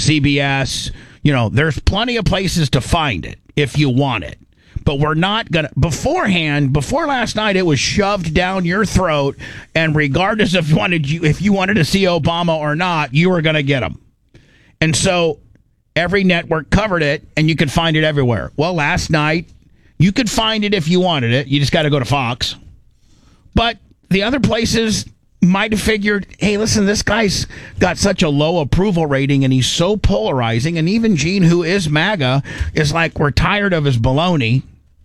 CBS. There's plenty of places to find it if you want it. But we're not going to... Before last night, it was shoved down your throat, and regardless if you wanted to see Obama or not, you were going to get him. And so every network covered it, and you could find it everywhere. Well, last night, you could find it if you wanted it. You just got to go to Fox. But the other places might have figured, hey, listen, this guy's got such a low approval rating, and he's so polarizing. And even Gene, who is MAGA, is like, we're tired of his baloney.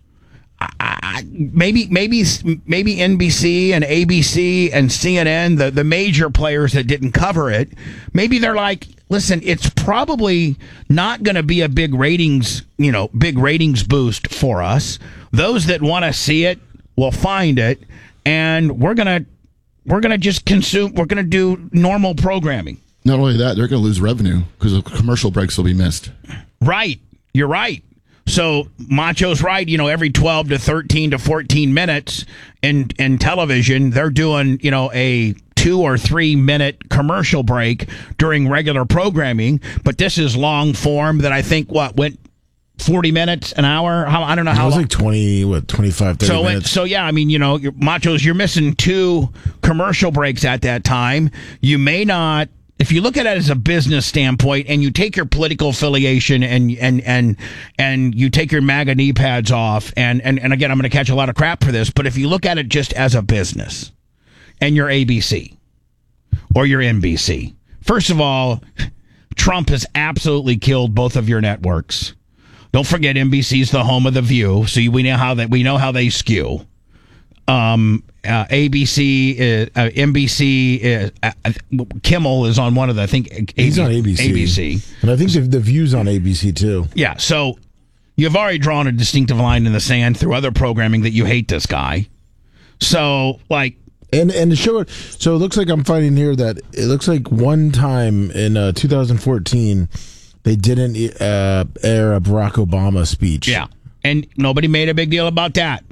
Maybe NBC and ABC and CNN, the major players that didn't cover it, maybe they're like, listen, it's probably not going to be a big ratings boost for us. Those that want to see it will find it, and we're gonna just consume. We're gonna do normal programming. Not only that, they're going to lose revenue because the commercial breaks will be missed. Right, you're right. So Macho's right. Every 12 to 13 to 14 minutes in television, they're doing a 2 or 3 minute commercial break during regular programming. But this is long form that I think went 40 minutes, an hour. I don't know how. It was like 25, 30 minutes. So yeah, I mean, Machos, you're missing 2 commercial breaks at that time. You may not. If you look at it as a business standpoint, and you take your political affiliation and you take your MAGA knee pads off, and again, I'm going to catch a lot of crap for this, but if you look at it just as a business, and you're ABC or you're NBC, first of all, Trump has absolutely killed both of your networks. Don't forget, NBC's the home of The View, so we know how they skew. ABC, NBC, Kimmel is on one of the, I think, he's on ABC. And I think the View's on ABC too. Yeah, so you've already drawn a distinctive line in the sand through other programming that you hate this guy. So, like... And to show it, so it looks like I'm finding here that it looks like one time in 2014, they didn't air a Barack Obama speech. Yeah, and nobody made a big deal about that.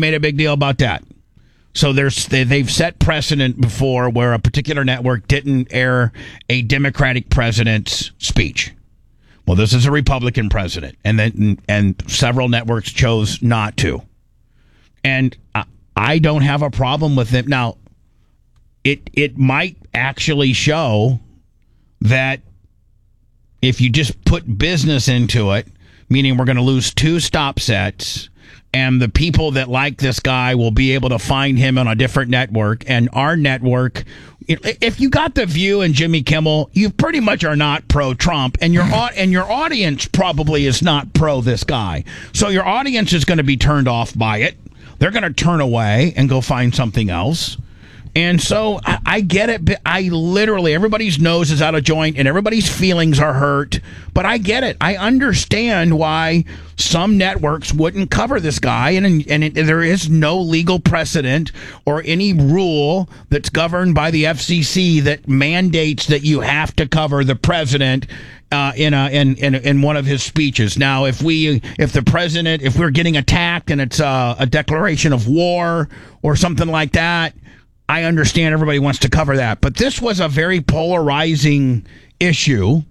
So they've set precedent before where a particular network didn't air a Democratic president's speech. Well, this is a Republican president, and several networks chose not to. And I don't have a problem with it. Now, it might actually show that if you just put business into it, meaning we're going to lose 2 stop sets, and the people that like this guy will be able to find him on a different network, and our network, if you got The View and Jimmy Kimmel, you pretty much are not pro-Trump, and your audience probably is not pro this guy. So your audience is going to be turned off by it. They're going to turn away and go find something else. And so I get it. I literally, everybody's nose is out of joint and everybody's feelings are hurt. But I get it. I understand why some networks wouldn't cover this guy. And there is no legal precedent or any rule that's governed by the FCC that mandates that you have to cover the president in one of his speeches. Now, if we're getting attacked and it's a declaration of war or something like that, I understand everybody wants to cover that. But this was a very polarizing issue.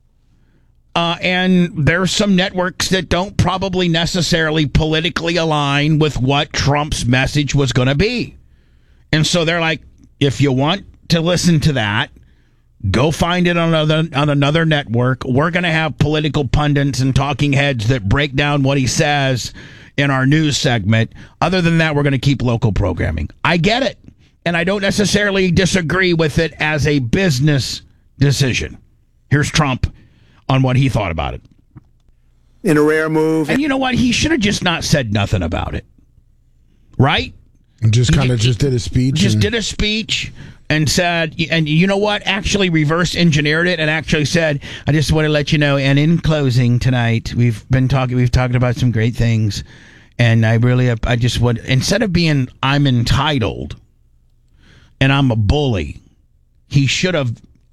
And there's some networks that don't probably necessarily politically align with what Trump's message was going to be. And so they're like, if you want to listen to that, go find it on another network. We're going to have political pundits and talking heads that break down what he says in our news segment. Other than that, we're going to keep local programming. I get it. And I don't necessarily disagree with it as a business decision. Here's Trump on what he thought about it. In a rare move. And you know what? He should have just not said nothing about it. Right? And just did a speech. Did a speech and said, and you know what? Actually reverse engineered it and actually said, I just want to let you know, and in closing tonight, we've talked about some great things. And I just would, instead of being, I'm entitled and I'm a bully, he should have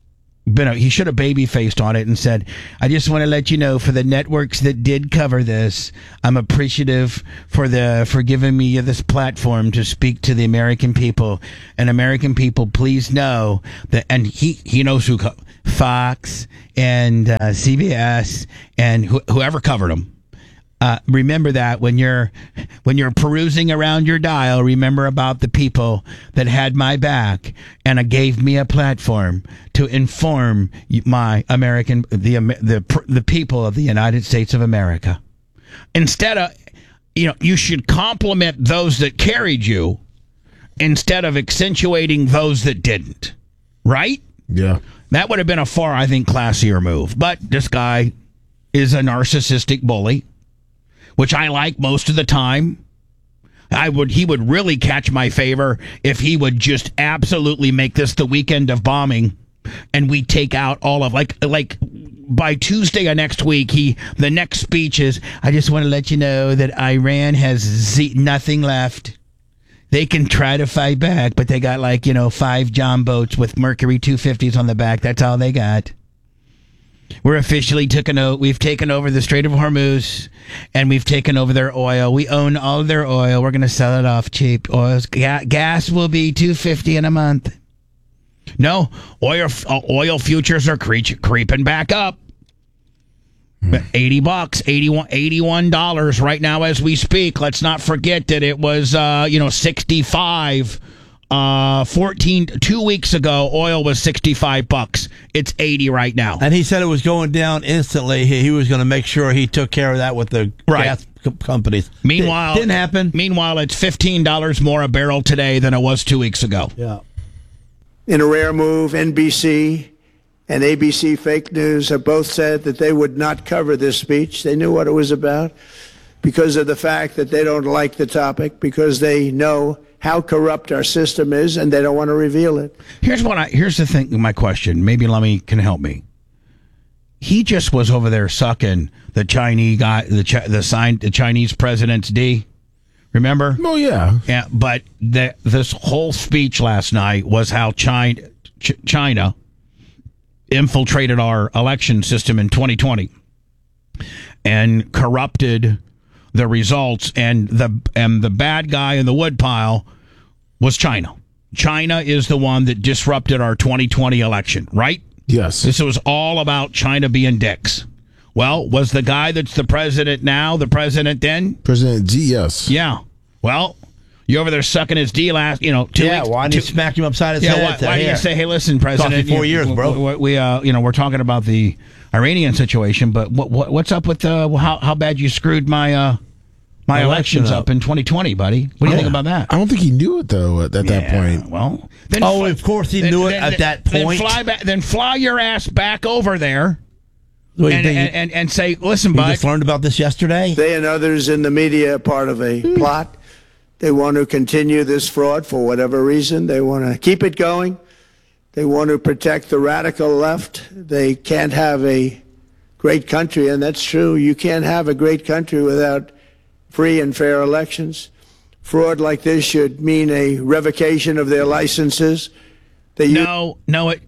he should have baby faced on it and said, I just want to let you know, for the networks that did cover this, I'm appreciative for giving me this platform to speak to the American people. And American people, please know that, and he knows who, Fox and CBS and whoever covered them. Remember that when you're perusing around your dial, remember about the people that had my back and gave me a platform to inform my the people of the United States of America. Instead of, you should compliment those that carried you instead of accentuating those that didn't. Right? Yeah. That would have been a far, I think, classier move. But this guy is a narcissistic bully, which I like most of the time. He would really catch my favor if he would just absolutely make this the weekend of bombing, and we take out all of like by Tuesday of next week. The next speech is, I just want to let you know that Iran has nothing left. They can try to fight back, but they got 5 John boats with Mercury 250s on the back. That's all they got. We're officially we've taken over the Strait of Hormuz, and we've taken over their oil. We own all of their oil. We're going to sell it off cheap. Gas will be $2.50 in a month. No, oil futures are creeping back up. $80, $81 right now as we speak. Let's not forget that it was 65. 2 weeks ago, oil was $65. It's $80 right now. And he said it was going down instantly. He was going to make sure he took care of that with the gas companies. Meanwhile, didn't happen. Meanwhile, it's $15 more a barrel today than it was 2 weeks ago. Yeah. In a rare move, NBC and ABC Fake News have both said that they would not cover this speech. They knew what it was about because of the fact that they don't like the topic, because they know how corrupt our system is, and they don't want to reveal it. Here's the thing. My question. Maybe Lummy can help me. He just was over there sucking the Chinese guy, the Chinese president's D. Remember? Oh yeah. Yeah. But this whole speech last night was how China infiltrated our election system in 2020 and corrupted the results, and the bad guy in the woodpile was China. China is the one that disrupted our 2020 election, right? Yes. This was all about China being dicks. Well, was the guy that's the president now the president then? President Xi, yes. Yeah. Well, you over there sucking his D last, 2 weeks. Why didn't you smack him upside his head? Why didn't you say, hey, listen, President, 4 years, bro. We're talking about the Iranian situation, but what's up with how bad you screwed my elections up in 2020, buddy? What do you think about that? I don't think he knew it though at that point. Well, then of course he knew it at that point. Then fly your ass back over there. And say, listen, bud. You just learned about this yesterday? They and others in the media are part of a plot. They want to continue this fraud for whatever reason. They want to keep it going. They want to protect the radical left. They can't have a great country, and that's true. You can't have a great country without free and fair elections. Fraud like this should mean a revocation of their licenses. No.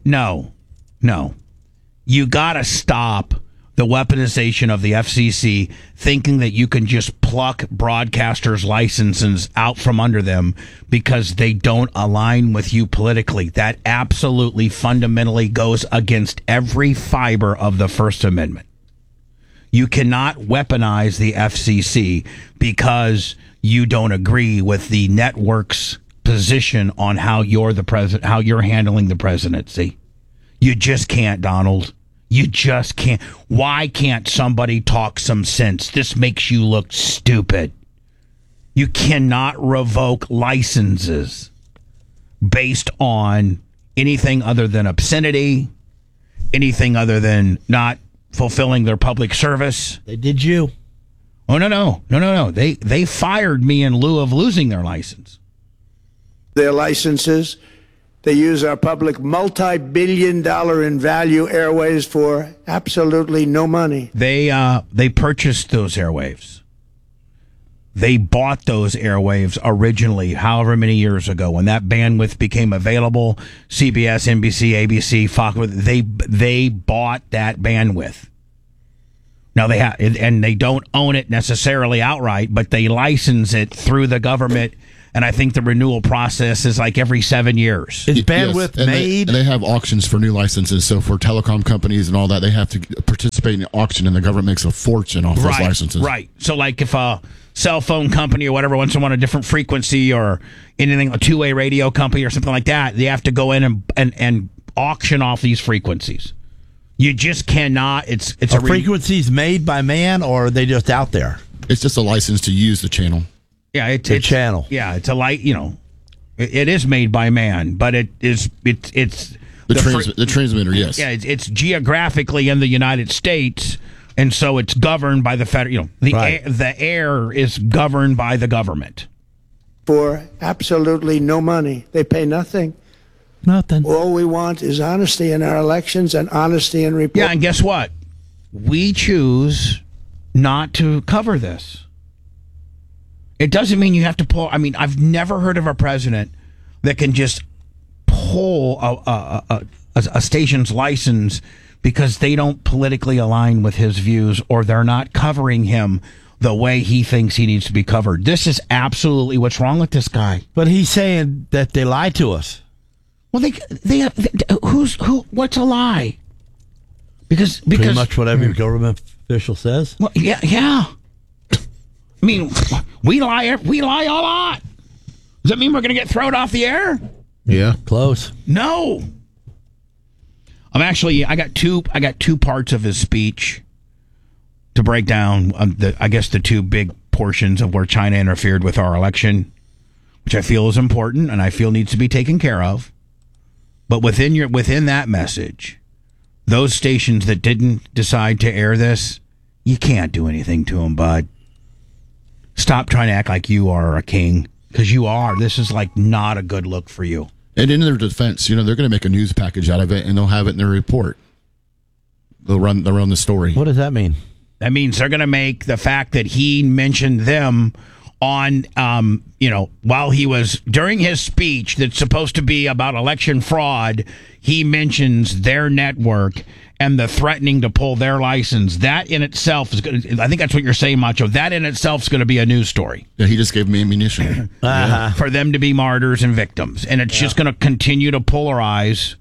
You got to stop the weaponization of the FCC, thinking that you can just pluck broadcasters' licenses out from under them because they don't align with you politically. That absolutely fundamentally goes against every fiber of the First Amendment. You cannot weaponize the FCC because you don't agree with the network's position on how you're handling the presidency. You just can't, Donald. You just can't. Why can't somebody talk some sense? This makes you look stupid. You cannot revoke licenses based on anything other than obscenity, anything other than not fulfilling their public service. They did you. Oh, no. They fired me in lieu of losing their license. Their licenses. They use our public multi-billion-dollar in value airwaves for absolutely no money. They purchased those airwaves. They bought those airwaves originally, however many years ago, when that bandwidth became available. CBS, NBC, ABC, Fox, they bought that bandwidth. Now they have, and they don't own it necessarily outright, but they license it through the government. And I think the renewal process is like every 7 years. Is bandwidth made? They have auctions for new licenses. So for telecom companies and all that, they have to participate in the auction, and the government makes a fortune off those licenses. Right. So like if a cell phone company or whatever wants to want a different frequency or anything, a two-way radio company or something like that, they have to go in and auction off these frequencies. You just cannot. It's a frequencies made by man, or are they just out there? It's just a license to use the channel. Yeah, it's channel. Yeah, it's a light. It is made by man, but it's the transmitter. Yes. Yeah, it's geographically in the United States, and so it's governed by the federal. The air is governed by the government. For absolutely no money, they pay nothing. Nothing. All we want is honesty in our elections and honesty in reporting. Yeah, and guess what? We choose not to cover this. It doesn't mean you have to pull. I mean, I've never heard of a president that can just pull a station's license because they don't politically align with his views or they're not covering him the way he thinks he needs to be covered. This is absolutely what's wrong with this guy. But he's saying that they lied to us. Well, what's a lie? Because pretty much what every government official says. Well, yeah. I mean, we lie a lot. Does that mean we're going to get thrown off the air? Yeah, close. No. I got two parts of his speech to break down. The two big portions of where China interfered with our election, which I feel is important and I feel needs to be taken care of. But within that message, those stations that didn't decide to air this, you can't do anything to them, bud. Stop trying to act like you are a king, because you are. This is like not a good look for you. And in their defense, they're going to make a news package out of it, and they'll have it in their report. They'll run the story. What does that mean? That means they're going to make the fact that he mentioned them on, while he was during his speech that's supposed to be about election fraud, he mentions their network and the threatening to pull their license. That in itself is going to, I think that's what you're saying, Macho. That in itself is going to be a news story. Yeah, he just gave me ammunition. For them to be martyrs and victims. And it's just going to continue to polarize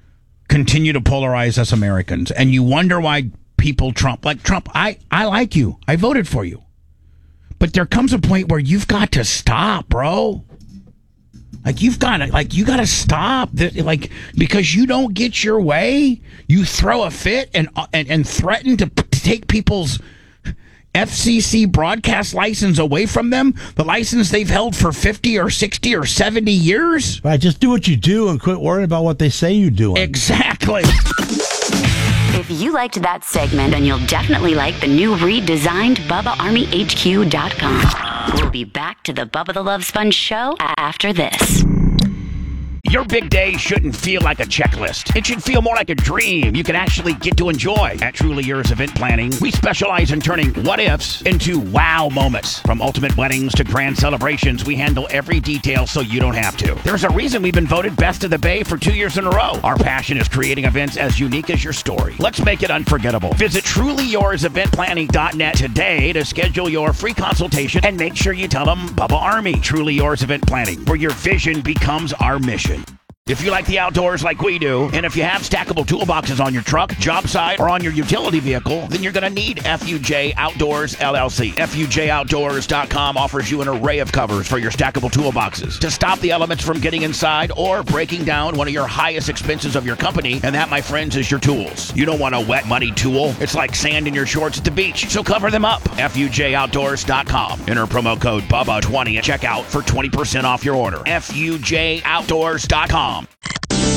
us Americans. And you wonder why people Trump, I like you. I voted for you. But there comes a point where you've got to stop, bro. You got to stop. Because you don't get your way, you throw a fit and threaten to take people's FCC broadcast license away from them, the license they've held for 50 or 60 or 70 years. Right, just do what you do and quit worrying about what they say you're doing. Exactly. If you liked that segment, then you'll definitely like the new redesigned BubbaArmyHQ.com. We'll be back to the Bubba the Love Sponge show after this. Your big day shouldn't feel like a checklist. It should feel more like a dream you can actually get to enjoy. At Truly Yours Event Planning, we specialize in turning what-ifs into wow moments. From ultimate weddings to grand celebrations, we handle every detail so you don't have to. There's a reason we've been voted Best of the Bay for 2 years in a row. Our passion is creating events as unique as your story. Let's make it unforgettable. Visit TrulyYoursEventPlanning.net today to schedule your free consultation and make sure you tell them Bubba Army. Truly Yours Event Planning, where your vision becomes our mission. If you like the outdoors like we do, and if you have stackable toolboxes on your truck, job site, or on your utility vehicle, then you're going to need FUJ Outdoors LLC. FUJOutdoors.com offers you an array of covers for your stackable toolboxes to stop the elements from getting inside or breaking down one of your highest expenses of your company, and that, my friends, is your tools. You don't want a wet, muddy tool. It's like sand in your shorts at the beach, so cover them up. FUJOutdoors.com. Enter promo code BUBBA20 at checkout for 20% off your order. FUJOutdoors.com.